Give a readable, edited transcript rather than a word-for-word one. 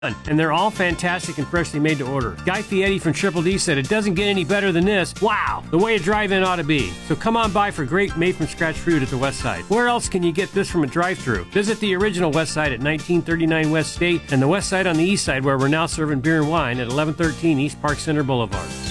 And they're all fantastic and freshly made to order. Guy Fieri from Triple D said it doesn't get any better than this. Wow, the way a drive-in ought to be. So come on by for great made-from-scratch food at the West Side. Where else can you get this from a drive-thru? Visit the original West Side at 1939 West State and the West Side on the East Side, where we're now serving beer and wine at 1113 East Park Center Boulevard.